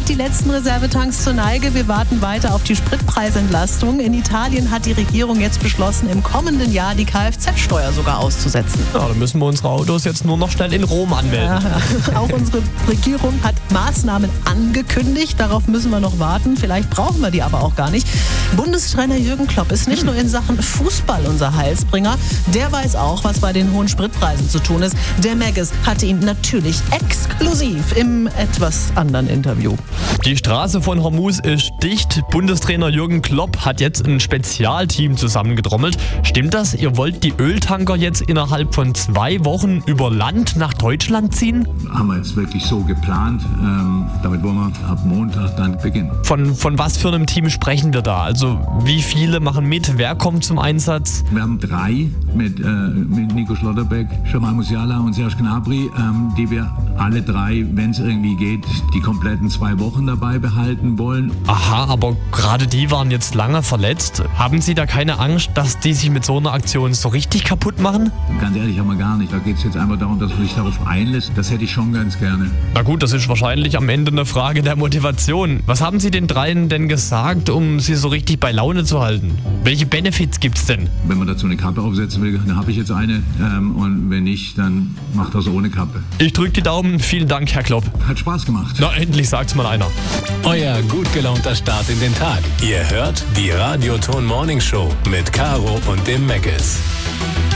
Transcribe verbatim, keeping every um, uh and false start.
auch die letzten Reservetanks zur Neige. Wir warten weiter auf die Spritpreisentlastung. In Italien hat die Regierung jetzt beschlossen, im kommenden Jahr die Kfz-Steuer sogar auszusetzen. Ja, dann müssen wir unsere Autos jetzt nur noch schnell in Rom anmelden. Ja, auch unsere Regierung hat Maßnahmen angekündigt. Darauf müssen wir noch warten. Vielleicht brauchen wir die aber auch gar nicht. Bundestrainer Jürgen Klopp ist nicht nur in Sachen Fußball unser Heilsbringer. Der weiß auch, was bei den hohen Spritpreisen zu tun ist. Der Megges hatte ihn natürlich exklusiv im etwas anderen Interview. Die Straße von Hormuz ist dicht. Bundestrainer Jürgen Klopp hat jetzt ein Spezialteam zusammengetrommelt. Stimmt das? Ihr wollt die Öltanker jetzt innerhalb von zwei Wochen über Land nach Deutschland ziehen? Haben wir jetzt wirklich so geplant. Ähm, damit wollen wir ab Montag dann beginnen. Von, von was für einem Team sprechen wir da? Also wie viele machen mit? Wer kommt zum Einsatz? Wir haben drei mit, äh, mit Nico Schlotterbeck, Jamal Musiala und Serge Gnabry, ähm, die wir alle drei, wenn es irgendwie geht, die kompletten zwei Wochen dabei behalten wollen. Aha, aber gerade die waren jetzt lange verletzt. Haben Sie da keine Angst, dass die sich mit so einer Aktion so richtig kaputt machen? Ganz ehrlich, haben wir gar nicht. Da geht es jetzt einfach darum, dass man sich darauf einlässt. Das hätte ich schon ganz gerne. Na gut, das ist wahrscheinlich am Ende eine Frage der Motivation. Was haben Sie den dreien denn gesagt, um sie so richtig bei Laune zu halten? Welche Benefits gibt's denn? Wenn man dazu eine Kappe aufsetzen will, dann habe ich jetzt eine. Ähm, und wenn nicht, dann macht das ohne Kappe. Ich drücke die Daumen. Vielen Dank, Herr Klopp. Hat Spaß gemacht. Na, endlich sagt's mal einer. Euer gut gelaunter Start in den Tag. Ihr hört die Radioton Morning Show mit Caro und dem Megges.